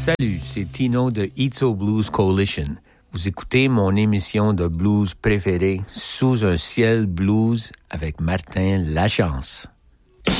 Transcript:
Salut, c'est Tino de Itzo Blues Coalition. Vous écoutez mon émission de blues préférée, Sous un ciel blues avec Martin Lachance.